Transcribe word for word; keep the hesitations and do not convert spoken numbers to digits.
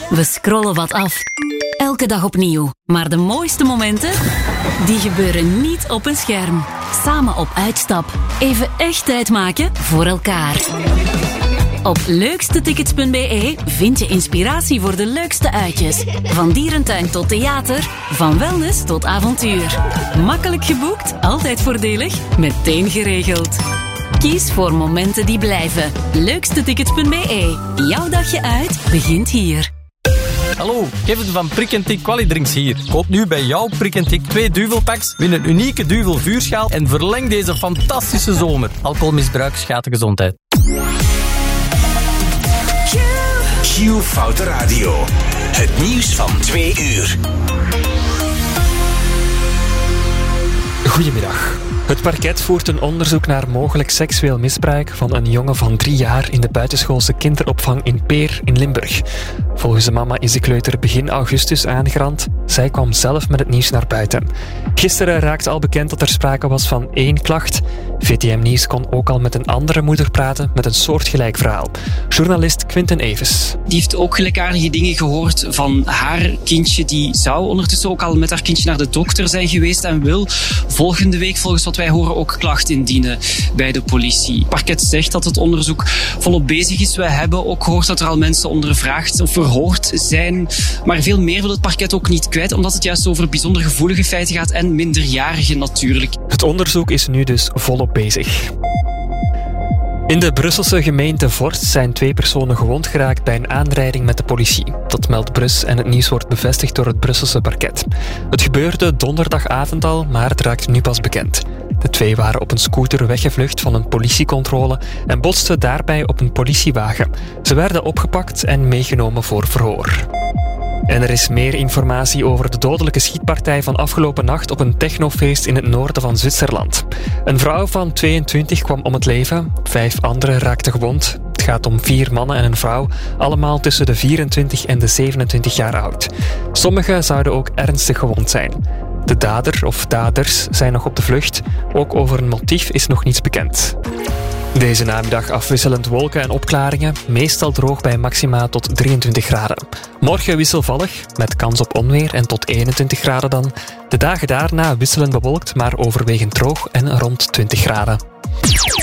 We scrollen wat af. Elke dag opnieuw. Maar de mooiste momenten, die gebeuren niet op een scherm. Samen op uitstap. Even echt tijd maken voor elkaar. Op leukstetickets punt b e vind je inspiratie voor de leukste uitjes. Van dierentuin tot theater, van wellness tot avontuur. Makkelijk geboekt, altijd voordelig, meteen geregeld. Kies voor momenten die blijven. leukstetickets punt b e. Jouw dagje uit begint hier. Hallo, Kevin van Prik en Tik Qualidrinks hier. Koop nu bij jouw Prik en Tik twee duvelpacks, win een unieke duvel vuurschaal en verleng deze fantastische zomer. Alcoholmisbruik schaadt de gezondheid. Q Foute Radio. Het nieuws van twee uur. Goedemiddag. Het parket voert een onderzoek naar mogelijk seksueel misbruik van een jongen van drie jaar in de buitenschoolse kinderopvang in Peer in Limburg. Volgens de mama is de kleuter begin augustus aangerand. Zij kwam zelf met het nieuws naar buiten. Gisteren raakte al bekend dat er sprake was van één klacht. V T M Nieuws kon ook al met een andere moeder praten met een soortgelijk verhaal. Journalist Quinten Evers. Die heeft ook gelijkaardige dingen gehoord van haar kindje. Die zou ondertussen ook al met haar kindje naar de dokter zijn geweest en wil volgende week, volgens wat wij horen, ook klacht indienen bij de politie. Het parket zegt dat het onderzoek volop bezig is. We hebben ook gehoord dat er al mensen ondervraagd of verhoord zijn. Maar veel meer wil het parket ook niet kwijt, omdat het juist over bijzonder gevoelige feiten gaat en minderjarigen natuurlijk. Het onderzoek is nu dus volop bezig. In de Brusselse gemeente Vorst zijn twee personen gewond geraakt bij een aanrijding met de politie. Dat meldt Brus en het nieuws wordt bevestigd door het Brusselse parket. Het gebeurde donderdagavond al, maar het raakt nu pas bekend. De twee waren op een scooter weggevlucht van een politiecontrole en botsten daarbij op een politiewagen. Ze werden opgepakt en meegenomen voor verhoor. En er is meer informatie over de dodelijke schietpartij van afgelopen nacht op een technofeest in het noorden van Zwitserland. Een vrouw van tweeëntwintig kwam om het leven, vijf anderen raakten gewond. Het gaat om vier mannen en een vrouw, allemaal tussen de vierentwintig en de zevenentwintig jaar oud. Sommigen zouden ook ernstig gewond zijn. De dader of daders zijn nog op de vlucht. Ook over een motief is nog niets bekend. Deze namiddag afwisselend wolken en opklaringen, meestal droog bij maxima tot drieëntwintig graden. Morgen wisselvallig, met kans op onweer en tot eenentwintig graden dan. De dagen daarna wisselend bewolkt, maar overwegend droog en rond twintig graden.